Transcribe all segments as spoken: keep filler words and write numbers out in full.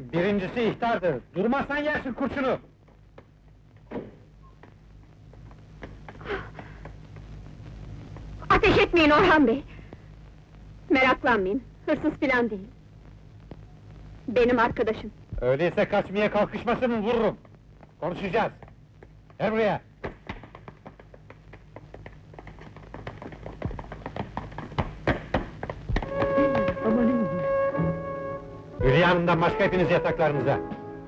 Birincisi ihtardır. Durmazsan yersin kurşunu. Ateş etmeyin Orhan Bey! Meraklanmayın, hırsız filan değil. Benim arkadaşım. Öyleyse kaçmaya kalkışmasın, vururum. Konuşacağız. Gel buraya. Amanın! Hülya Hanım'dan başka hepiniz yataklarınıza.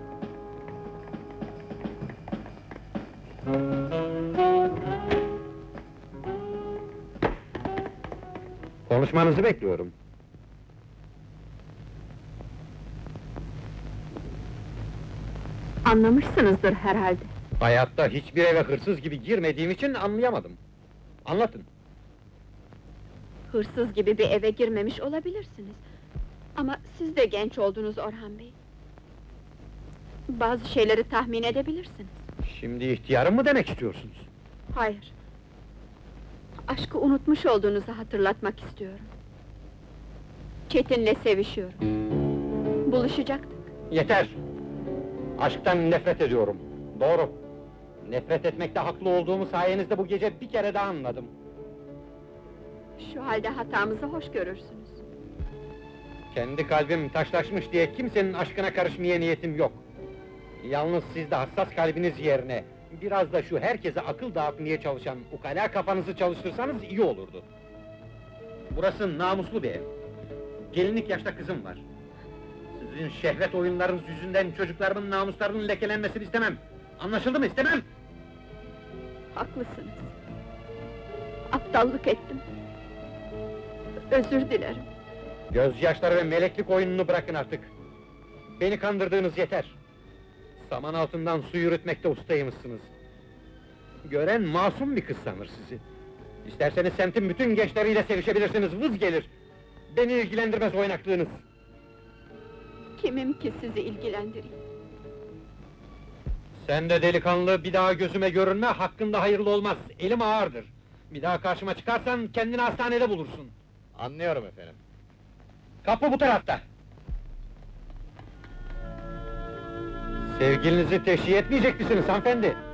Konuşmanızı bekliyorum. Anlamışsınızdır herhalde. Hayatta hiçbir eve hırsız gibi girmediğim için anlayamadım. Anlatın. Hırsız gibi bir eve girmemiş olabilirsiniz. Ama siz de genç oldunuz Orhan Bey. Bazı şeyleri tahmin edebilirsiniz. Şimdi ihtiyarım mı demek istiyorsunuz? Hayır. Aşkı unutmuş olduğunuzu hatırlatmak istiyorum. Çetin'le sevişiyorum. Buluşacaktık. Yeter! Aşktan nefret ediyorum. Doğru. Nefret etmekte haklı olduğumu sayenizde bu gece bir kere daha anladım. Şu halde hatamızı hoş görürsünüz. Kendi kalbim taşlaşmış diye kimsenin aşkına karışmaya niyetim yok. Yalnız siz de hassas kalbiniz yerine, biraz da şu herkese akıl dağıtmaya çalışan ukala kafanızı çalıştırsanız iyi olurdu. Burası namuslu bir ev. Gelinlik yaşta kızım var. Sizin şehvet oyunlarınız yüzünden çocuklarımın namuslarının lekelenmesini istemem. Anlaşıldı mı? İstemem! Haklısınız. Aptallık ettim. Özür dilerim. Gözyaşları ve meleklik oyununu bırakın artık. Beni kandırdığınız yeter. Saman altından su yürütmekte ustaymışsınız. Gören masum bir kız sanır sizi. İsterseniz semtin bütün gençleriyle sevişebilirsiniz, vız gelir! Beni ilgilendirmez oynaklığınız! Kimim ki sizi ilgilendireyim? Sen de delikanlı, bir daha gözüme görünme, hakkında hayırlı olmaz, elim ağırdır! Bir daha karşıma çıkarsan, kendini hastanede bulursun! Anlıyorum efendim. Kapı bu tarafta! Sevgilinizi teşhir etmeyecek misiniz hanımefendi?